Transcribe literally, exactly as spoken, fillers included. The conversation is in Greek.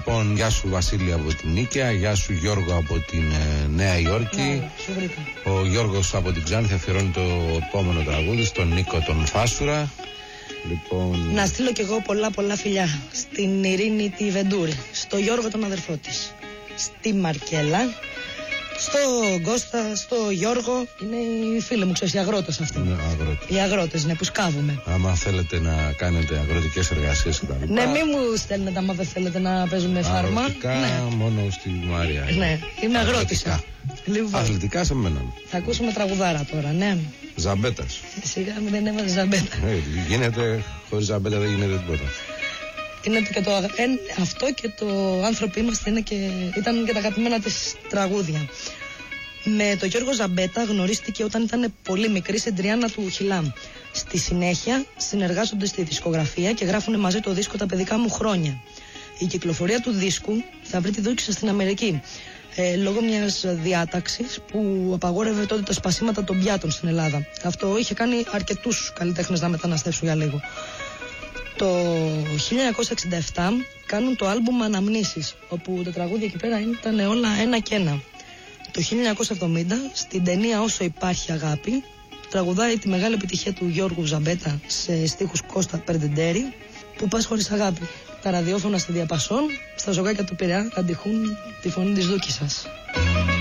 Λοιπόν, γεια σου Βασίλη από την Νίκαια, γεια σου Γιώργο από την ε, Νέα Υόρκη. Ναι, ο Γιώργος από την Ξάνθη αφιερώνει το επόμενο τραγούδι στον Νίκο τον Φάσουρα. Λοιπόν... Να στείλω κι εγώ πολλά πολλά φιλιά στην Ειρήνη τη Βεντούρη, στο Γιώργο τον αδερφό της, στη Μαρκέλα, στο Κώστα, στο Γιώργο. Είναι οι φίλοι μου, ξέρεις, οι αγρότες αυτοί. Είναι αγρότες. Οι αγρότες, ναι, που σκάβουμε. Άμα θέλετε να κάνετε αγροτικές εργασίες και τα λοιπά. Ναι, μη μου στέλνετε άμα δεν θέλετε να παίζουμε φάρμα. Αγροτικά, ναι. Μόνο στη Μαρία. Ναι, είμαι αγρότησα. Λοιπόν. Αθλητικά σε μένα. Θα ακούσουμε τραγουδάρα τώρα, ναι. Ζαμπέτας. Σιγά μην δεν έβαζε ζαμπέτα. Ε, γίνεται, χωρίς ζαμπέτα δεν γίνεται τίποτα. Είναι και το, ε, αυτό και το άνθρωποι είμαστε είναι και, ήταν και τα αγαπημένα της τραγούδια. Με τον Γιώργο Ζαμπέτα γνωρίστηκε όταν ήταν πολύ μικρή στην Τριάννα του Χιλάμ. Στη συνέχεια συνεργάζονται στη δισκογραφία και γράφουν μαζί το δίσκο «Τα παιδικά μου χρόνια». Η κυκλοφορία του δίσκου θα βρει τη δόξα στην Αμερική ε, λόγω μιας διάταξης που απαγόρευε τότε τα σπασίματα των πιάτων στην Ελλάδα. Αυτό είχε κάνει αρκετούς καλλιτέχνες να μεταναστεύσουν για λίγο. Το χίλια εννιακόσια εξήντα επτά κάνουν το άλμπουμ Αναμνήσεις, όπου τα τραγούδια εκεί πέρα ήταν όλα ένα και ένα. Το χίλια εννιακόσια εβδομήντα στην ταινία «Όσο υπάρχει αγάπη» τραγουδάει τη μεγάλη επιτυχία του Γιώργου Ζαμπέτα σε στίχους Κώστα Περντεντέρη, «Που πας χωρίς αγάπη». Τα ραδιόφωνα στη διαπασόν, στα ζωγάκια του Πειραιά αντιχούν τη φωνή της Δούκισσας.